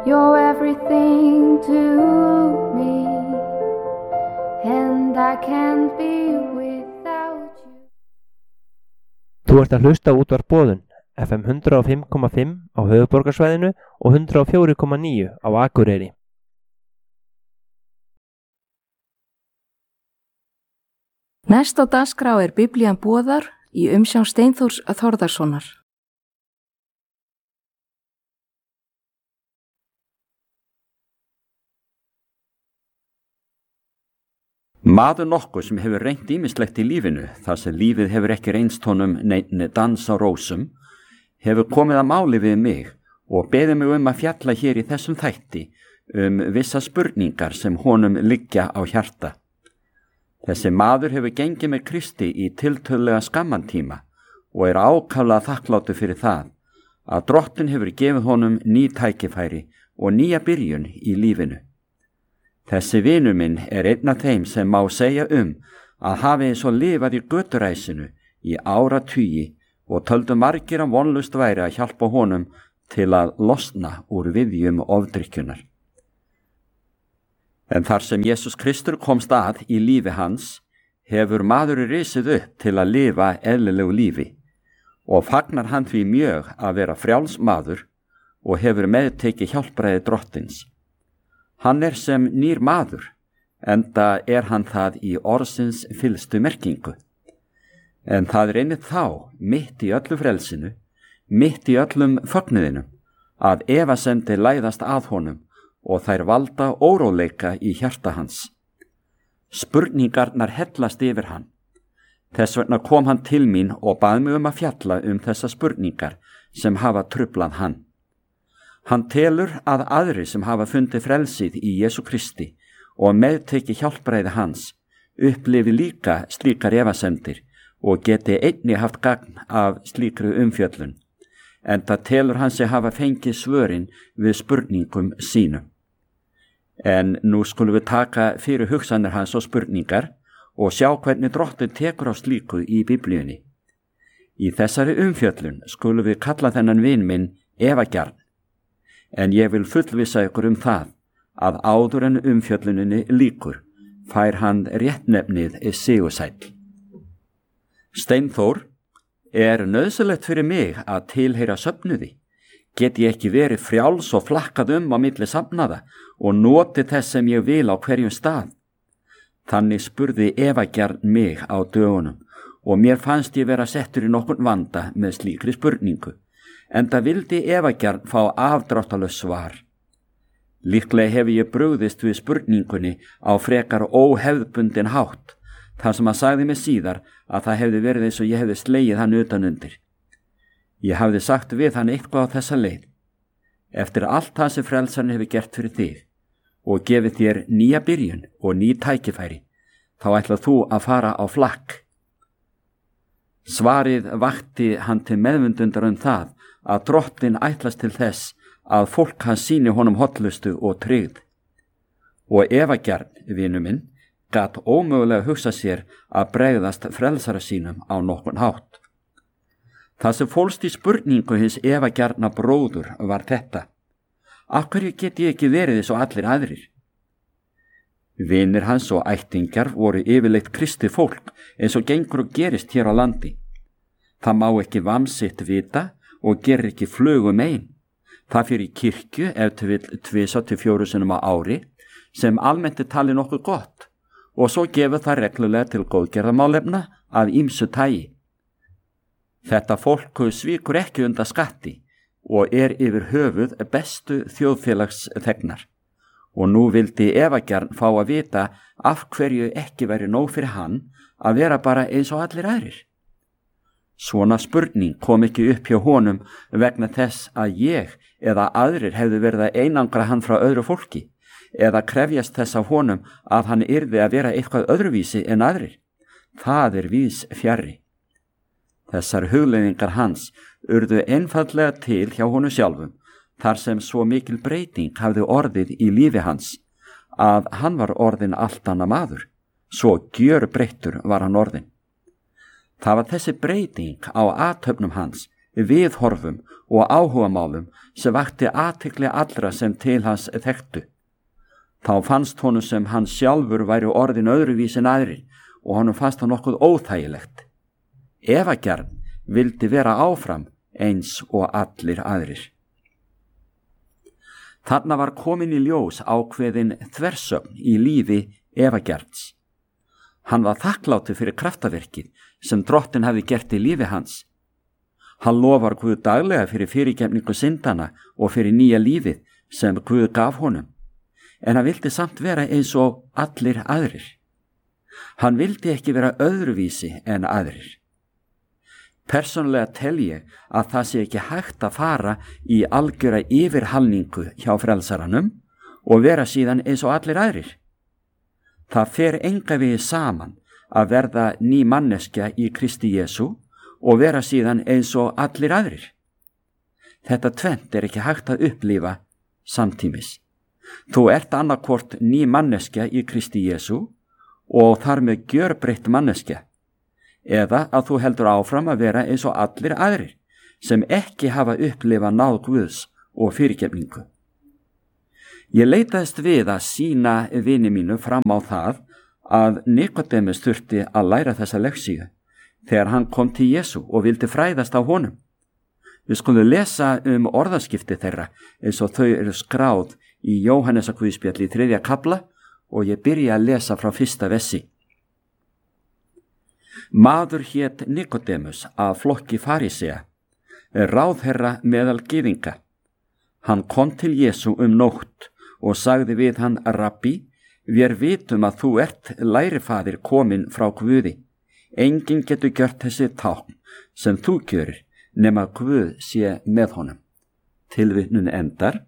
You're everything to me, and I can't be without you. Þú ert að hlusta á Útvarp Boðun, FM 105,5 á höfuðborgarsvæðinu og 104,9 á Akureyri. Næst á dagskrá Biblían boðar í umsjón Steinþórs Þórðarsonar. Maður nokkuð sem hefur reynt ýmislegt í lífinu, þar sem lífið hefur ekki reynst honum neinn dans á rósum, hefur komið að máli við mig og beðið mig að fjalla hér í þessum þætti vissa spurningar sem honum liggja á hjarta. Þessi maður hefur gengið með Kristi í tiltölulega skamman tíma og ákaflega þakklátur fyrir það að Drottinn hefur gefið honum ný tækifæri og nýja byrjun í lífinu. Þessi vinur minn einn af þeim sem má segja að hafi svo lifað í göturæsinu í áratugi og töldu margir að vonlust væri að hjálpa honum til að losna úr viðjum ofdrykkjunar. En þar sem Jesús Kristur komst að í lífi hans, hefur maður risið upp til að lifa eðlilegu lífi og fagnar hann því mjög að vera frjáls maður og hefur meðtekið hjálpræði Drottins. Hann sem nýr maður, enda hann það í orðsins fyllstu merkingu. En það einmitt þá, mitt í öllu frelsinu, mitt í öllum fögnuðinum, að efasemdir læðast að honum og þær valda óróleika í hjarta hans. Spurningarnar hellast yfir hann. Þess vegna kom hann til mín og bað mig að fjalla þessa spurningar sem hafa trublað hann. Hann telur að aðrir sem hafa fundið frelsið í Jesú Kristi og meðteki hjálpræði hans upplifi líka slíkar efasemdir og geti einnig haft gagn af slíkri umfjöllun, enda telur hann sig hafa fengið svörin við spurningum sínum. En nú skulum við taka fyrir hugsanir hans og spurningar og sjá hvernig Drottinn tekur á slíku í Biblíunni. Í þessari umfjöllun skulum við kalla þennan vin minn efagjarn, en ég vil fullvissa ykkur það að áður en umfjölluninni lýkur fær hann réttnefnið sigursæll. Steinþór, nauðsynlegt fyrir mig að tilheyra söfnuði? Get ég ekki verið frjáls og flakkað á milli safnaða og noti þess sem ég vil á hverjum stað? Þannig spurði efagjarn mig á dögunum og mér fannst ég vera settur í nokkurn vanda með slíkri spurningu, enda vildi efagjarn fá afdráttarlaust svar. Líklega hef ég brugðist við spurningunni á frekar óhefðbundin hátt, þar sem hann sagði mig síðar að það hefði verið eins og ég hefði slegið hann utanundir. Ég hafði sagt við hann eitthvað á þessa leið: eftir allt það sem frelsarinn hefur gert fyrir þig og gefið þér nýja byrjun og ný tækifæri, þá ætlað þú að fara á flakk. Svarið vakti hann til meðvundundar það að Drottinn ætlast til þess að fólk hans sýni honum hollustu og tryggð. Og efagjarn, vinur minn, gat ómögulega hugsa sér að bregðast frelsara sínum á nokkurn hátt. Það sem fólst í spurningu hins efagjarna bróður var þetta: af hverju get ég ekki verið eins og allir aðrir? Vinir hans og ættingjar voru yfirleitt kristið fólk eins og gengur og gerist hér á landi. Það má ekki vamsitt vita og gerir ekki flugum ein. Það fyrir í kirkju ef til vill 2-4 sinnum á ári, sem almennt talið nokkuð gott, og svo gefur það reglulega til góðgerðarmálefna af ýmsu tagi. Þetta fólk svíkur ekki undan skatti og yfir höfuð bestu þjóðfélagsþegnar, og nú vildi efagjarn fá að vita af hverju ekki væri nóg fyrir hann að vera bara eins og allir aðrir. Svona spurning kom ekki upp hjá honum vegna þess að ég eða aðrir hefðu verið að einangra hann frá öðru fólki, eða krefjast þess af honum að hann yrði að vera eitthvað öðruvísi en aðrir. Það víðs fjarri. Þessar hugleiðingar hans urðu einfaldlega til hjá honum sjálfum, þar sem svo mikil breyting hafði orðið í lífi hans, að hann var orðinn allt annað maður, svo gjörbreyttur var hann orðinn. Það var þessi breyting á athöfnum hans, viðhorfum og áhugamálum sem vakti athygli allra sem til hans þekktu. Þá fannst honum sem hann sjálfur væri orðin öðruvísi en aðrir og honum fannst það nokkuð óþægilegt. Efagjarn vildi vera áfram eins og allir aðrir. Þarna var komin í ljós ákveðin þversögn í lífi Efagjarns. Hann var þakklátur fyrir kraftaverkið sem Drottinn hafði gert í lífi hans. Hann lofar Guð daglega fyrir fyrirgefningu syndana og fyrir nýja lífið sem Guð gaf honum, en hann vildi samt vera eins og allir aðrir. Hann vildi ekki vera öðruvísi en aðrir. Persónulega tel ég að það sé ekki hægt að fara í algjöra yfirhalningu hjá frelsaranum og vera síðan eins og allir aðrir. Það fer enga veginn saman að verða ný manneskja í Kristi Jesú og vera síðan eins og allir aðrir. Þetta tvennt er ekki hægt að upplifa samtímis. Þú ert annarkvort ný manneskja í Kristi Jesú og þar með gjörbreytt manneskja, eða að þú heldur áfram að vera eins og allir aðrir sem ekki hafa upplifað náð Guðs og fyrirgefningu. Ég leitaðist við að sýna vini mínu fram á það að Nikodemus þurfti að læra þessa leksíu þegar hann kom til Jesú og vildi fræðast á honum. Við skulum lesa orðaskipti þeirra eins og þau eru skráð í Jóhannesarguðspjalli í 3. kafla og ég byrja að lesa frá 1. versi. Maður hét Nikodemus af flokki farisea, ráðherra meðal gyðinga. Hann kom til Jesú nótt og sagði við hann: Rabbi, við vitum að þú ert lærifaðir kominn frá Guði. Enginn getur gjört þessi tákn sem þú gjörir nema Guð sé með honum. Tilvitnun endar.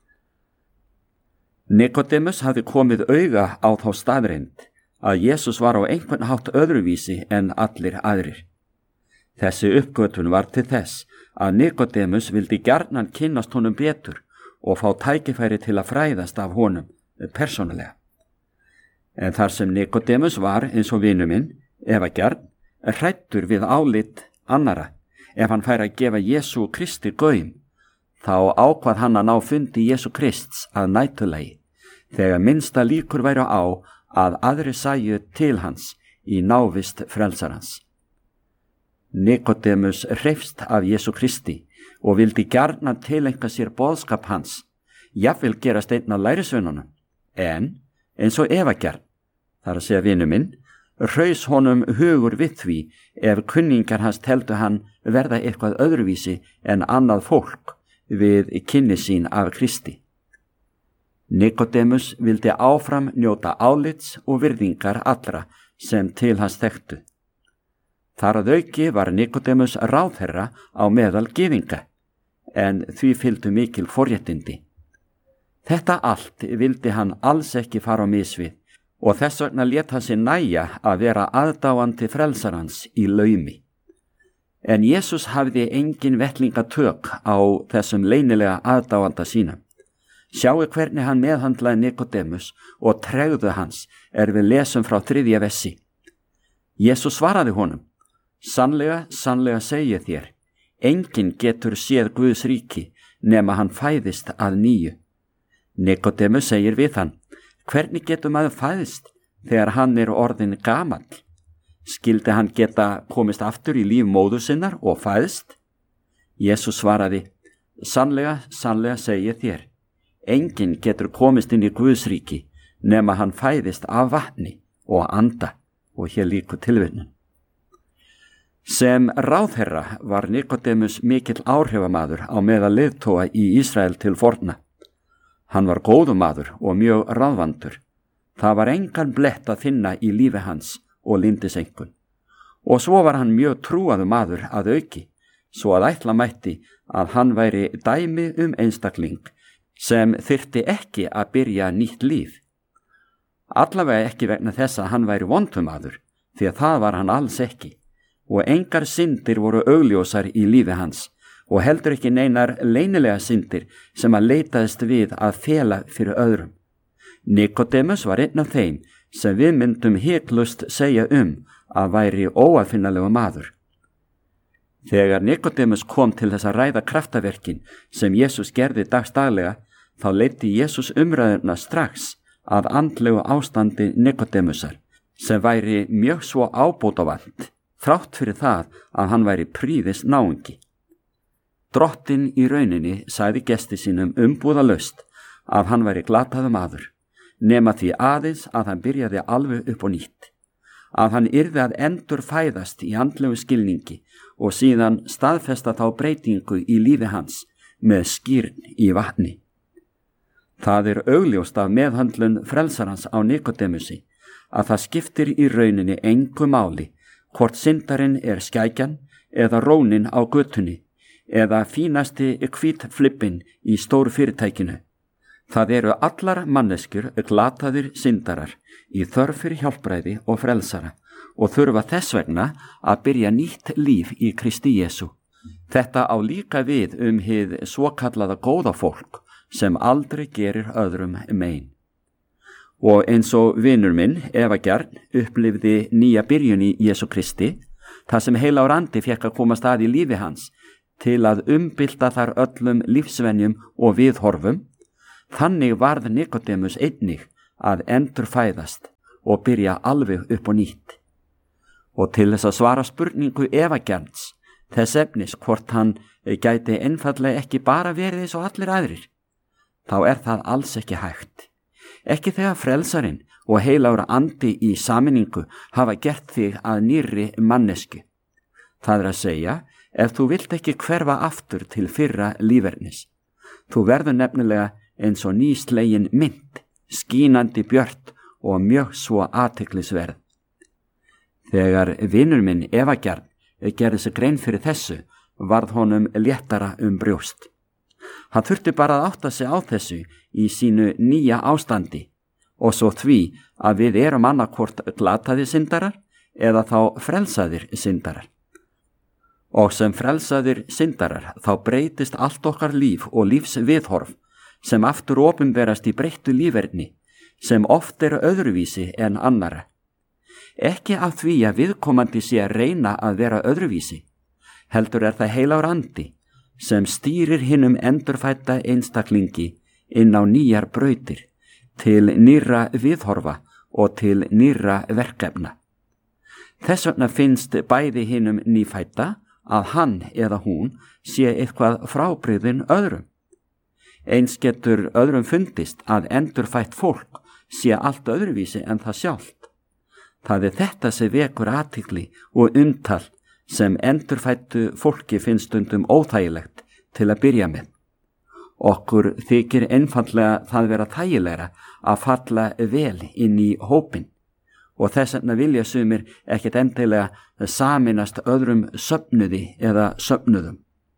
Nikodemus hafði komið auga á þá staðreynd að Jesús var á einhvern hátt öðruvísi en allir aðrir. Þessi uppgötvun var til þess að Nikodemus vildi gjarnan kynnast honum betur og fá tækifæri til að fræðast af honum persónulega. En þar sem Nikodemus var eins og vinur minn, Efagjarn, hræddur við álit annara ef hann fær að gefa Jesú Kristi gaum, þá ákvað hann að ná fundi Jesú Krists að nætulagi, þegar minnsta líkur væru á að aðri sæju til hans í návist frelsarans. Nikodemus hreifst af Jesú Kristi og vildi gjarnan tileinka sér boðskap hans, jafnvel gerast einn af lærisveinunum, en eins og Efagjarn, þar að segja vinur minn, hraus honum hugur við því ef kunningar hans teldu hann verða eitthvað öðruvísi en annað fólk við kynni sín af Kristi. Nikodemus vildi áfram njóta álits og virðingar allra sem til hans þekktu. Þar að auki var Nikodemus ráðherra á meðal gyðinga, en því fylgdu mikil forréttindi. Þetta allt vildi hann alls ekki fara á mis við og þess vegna lét hann sig nægja að vera aðdáandi frelsarans í laumi. En Jesús hafði engin vettlingatök á þessum leynilega aðdáanda sínum. Sjáu hvernig hann meðhandlaði Nikodemus og tregðu hans við lesum frá 3. versi. Jesús svaraði honum: Sannlega, sannlega segi ég þér, enginn getur séð Guðs ríki nema hann fæðist að nýju. Nikodemus segir við hann: Hvernig getur maður fæðist þegar hann orðinn gamall? Skildi hann geta komist aftur í líf móður sinnar og fæðst? Jesús svaraði: Sannlega, sannlega segi ég þér, enginn getur komist inn í Guðs ríki nema hann fæðist af vatni og anda. Og hér líkur tilvitnun. Sem ráðherra var Nikodemus mikill áhrifamaður á meðal leiðtoga í Ísrael til forna. Hann var góður maður og mjög ráðvandur. Það var engan blett að finna í lífi hans og lyndisengun. Og svo var hann mjög trúaður maður að auki, svo að ætla mætti að hann væri dæmi einstakling sem þyrfti ekki að byrja nýtt líf. Allavega ekki vegna þess að hann væri vondumadur, því að það var hann alls ekki, og engar syndir voru augljósar í lífi hans, og heldur ekki neinar leynilega syndir sem að leitaðist við að fela fyrir öðrum. Nikodemus var einn af þeim sem við myndum hiklust segja að væri óafinnalegu maður. Þegar Nikodemus kom til þess að ræða kraftaverkin sem Jesús gerði dagsdaglega, þá leiddi Jesús umræðuna strax að andlegu ástandi Nikodemusar, sem væri mjög svo ábótavant, þrátt fyrir það að hann væri prýðis náungi. Drottinn í rauninni sagði gesti sínum umbúðalaust að hann væri glataður maður, nema því aðeins að hann byrjaði alveg upp á nýtt, að hann yrði að endur fæðast í andlegu skilningi og síðan staðfesta þá breytingu í lífi hans með skírn í vatni. Það augljóst af meðhöndlun frelsarans á Nikodemusi að það skiptir í rauninni engu máli hvort syndarinn skækjan eða rónin á götunni eða fínasti hvítflippin í stóru fyrirtækinu. Það allar manneskjur glataðir syndarar í þörf fyrir hjálpræði og frelsara og þurfa þess vegna að byrja nýtt líf í Kristi Jesú. Þetta á líka við hið svokallaða góða fólk sem aldrei gerir öðrum mein. Og eins og vinur minn, Eva Gjarn, upplifði nýja byrjun í Jesú Kristi, þar sem heilagur andi fékk að komast að í lífi hans til að umbylta þar öllum lífsvenjum og viðhorfum, þannig varð Nikodemus einnig að endurfæðast og byrja alveg upp á nýtt. Og til þess að svara spurningu Eva Gjarns, þess efnis hvort hann gæti einfaldlega ekki bara verið eins og allir aðrir, þá það alls ekki hægt. Ekki þegar frelsarinn og heilagur andi í sameiningu hafa gert þig að nýrri mannesku. Það að segja, ef þú vilt ekki hverfa aftur til fyrra lífernis. Þú verður nefnilega eins og nýslegin mynd, skínandi björt og mjög svo athyglisverð. Þegar vinur minn Eva Gjarn gerði sig grein fyrir þessu, varð honum léttara brjóst. Hann þurfti bara að átta sig á þessu í sínu nýja ástandi og svo því að við annarkvort glataðir syndarar eða þá frelsaðir syndarar. Og sem frelsaðir syndarar þá breytist allt okkar líf og lífsviðhorf sem aftur opinberast í breyttu líferni sem oft öðruvísi en annara. Ekki af því að viðkomandi sé að reyna að vera öðruvísi, heldur það heilagur andi sem stýrir hinum endurfædda einstaklingi inn á nýjar brautir til nýrra viðhorfa og til nýrra verkefna. Þess vegna finnst bæði hinum nýfædda að hann eða hún sé eitthvað frábrigðinn öðrum. Eins getur öðrum fundist að endurfætt fólk sé allt öðruvísi en það sjálft. Það þetta sem vekur athygli og umtal sem endurfættu fólki finnst stundum óþægilegt til að byrja með. Okkur þykir einfaldlega það vera þægilegra að falla vel inn í hópinn og þess vegna vilja sumir ekkert endilega sameinast öðrum söfnuði eða söfnuðum.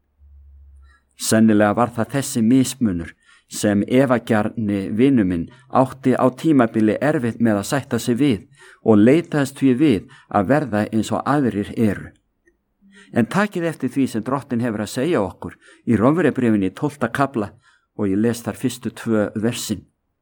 Sennilega var það þessi mismunur sem Eva Gjarni vinur minn átti á tímabili erfitt með að sætta sig við og leitaðist því við að verða eins og aðrir eru. En takið eftir því sem Drottinn hefur að segja okkur í Rómverjabréfinni 12. kafla og ég les þar fyrstu 2 versin.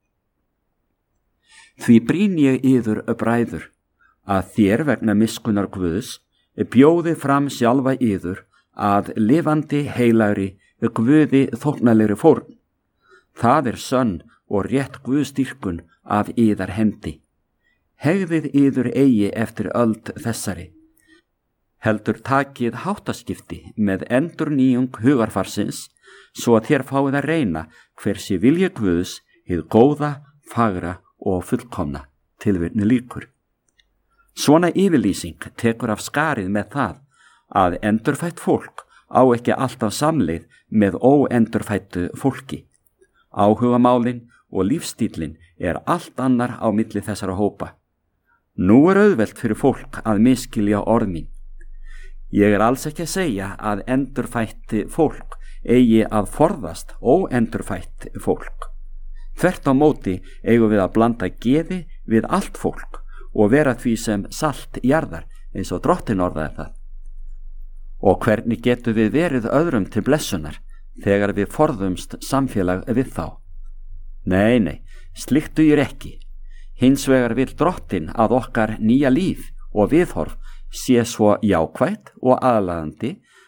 Því brýn ég yður bræður að þér vegna miskunnar Guðs bjóði fram sjálfa yður að lifandi heilagri Guði þóknanlegri fórn. Það sönn og rétt Guðsdýrkun af yðar hendi. Hegðið yður eigi eftir öld þessari. Heldur takið háttaskipti með endurnýjung hugarfarsins svo að þér fáið að reyna hversi vilji Guðs hið góða, fagra og fullkomna. Tilvitnun lýkur. Svona yfirlýsing tekur af skarið með það að endurfætt fólk á ekki alltaf samleið með óendurfættu fólki. Áhugamálin og lífstílin allt annar á milli þessara hópa. Nú auðvelt fyrir fólk að miskilja orð mín. Ég alls ekki að segja að endurfætt fólk eigi að forðast óendurfætt fólk. Þvert á móti eigum við að blanda geði við allt fólk og vera því sem salt jarðar eins og Drottinn orðaði það. Og hvernig getum við verið öðrum til blessunar þegar við forðumst samfélag við þá? Nei, slíkt dugir ekki. Hins vegar vill Drottinn að okkar nýja líf og viðhorf sé svo jákvætt og aðlaðandi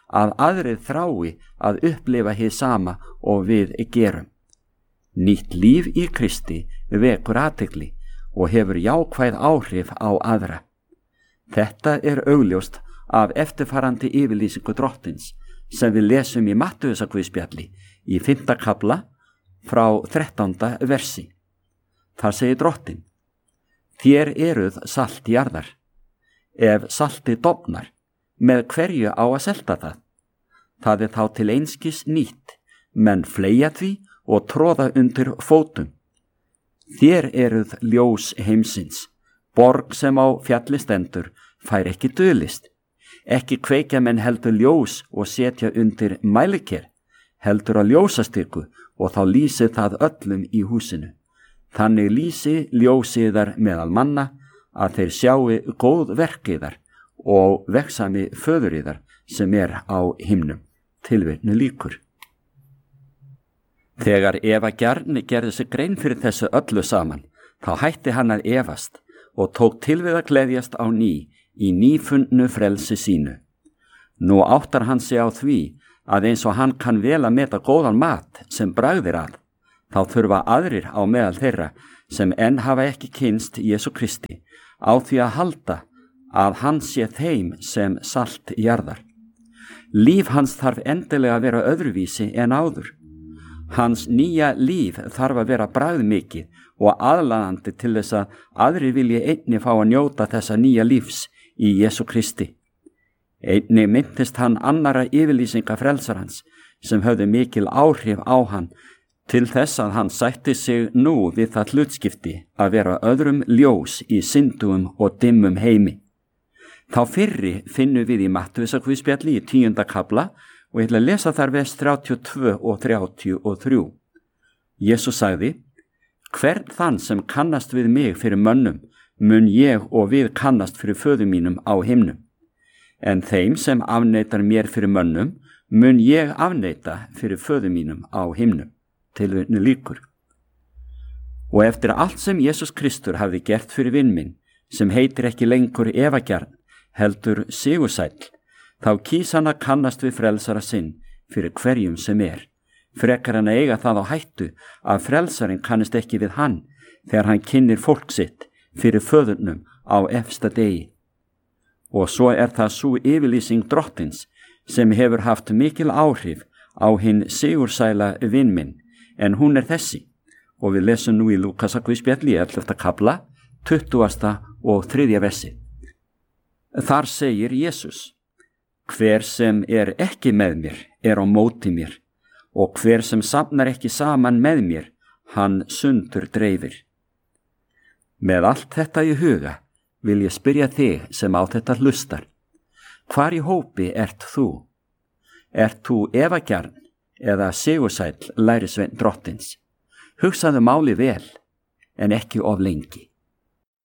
að aðrið þrái að upplifa hið sama og við gerum. Nýtt líf í Kristi vekur athygli og hefur jákvæð áhrif á aðra. Þetta er augljóst af eftirfarandi yfirlýsingu Drottins sem við lesum í Mattheusarguðspjalli í 5. kafla frá 13. versi. Þar segir Drottin: Þér eruð salt jarðar. Ef saltið dofnar, með hverju á að selta það? Það er þá til einskis nýtt, menn fleygja því og tróða undir fótum. Þér eruð ljós heimsins. Borg sem á fjalli stendur fær ekki dulist. Ekki kveikja menn heldur ljós og setja undir mæliker, heldur að ljósastyku og þá lýsi það öllum í húsinu. Þannig lýsi ljósiðar meðal manna að þeir sjáu góð verkiðar og vegsami föðuriðar sem er á himnum. Tilvitnu lýkur. Þegar Eva Gjarni gerði sig grein fyrir þessu öllu saman, þá hætti hann að efast og tók til við að gleðjast á ný í nýfundnu frelsi sínu. Nú áttar hann sig á því að eins og hann kann vel að meta góðan mat sem bragðir að, þá þurfa aðrir á meðal þeirra sem enn hafa ekki kynnst Jesú Kristi á því að halda að hann sé þeim sem salt jarðar. Líf hans þarf endilega að vera öðruvísi en áður. Hans nýja líf þarf að vera bragðmikið og aðlaðandi til þess að aðrir vilji einni fá að njóta þessa nýja lífs í Jesú Kristi. Einni myndist hann annara yfirlýsinga frelsarans sem höfðu mikil áhrif á hann til þess að hann sætti sig nú við það hlutskipti að vera öðrum ljós í syndugum og dimmum heimi. Þá fyrri finnum við í Mattheusarguðspjalli í 10. kafla og ég ætla að lesa þar vers 32 og 33. Jesús sagði: Hvern þann sem kannast við mig fyrir mönnum, mun ég og við kannast fyrir föður mínum á himnum. En þeim sem afneitar mér fyrir mönnum, mun ég afneita fyrir föður mínum á himnum. Tilvitnu lýkur. Og eftir allt sem Jesús Kristur hafði gert fyrir vin minn, sem heitir ekki lengur Evagjarn, heldur Sigursæll, þá kýs hann að kannast við frelsara sinn fyrir hverjum sem er, frekar hann að eiga það á hættu að frelsarinn kannist ekki við hann þegar hann kynnir fólk sitt fyrir föðurnum á efsta degi. Og svo er það sú yfirlýsing Drottins sem hefur haft mikil áhrif á hinn sigursæla vin minn, en hún er þessi, og við lesum nú í Lúkasarguðspjalli í 11. kafla, 20. og 3. versi. Þar segir Jesús: Hver sem er ekki með mér er á móti mér, og hver sem safnar ekki saman með mér, hann sundur dreifir. Með allt þetta í huga vil ég spyrja þig sem á þetta hlustar: hvar í hópi ert þú? Ert þú Evagjarn eða Sigursæll lærisveinn Drottins? Hugsaðu máli vel, en ekki of lengi.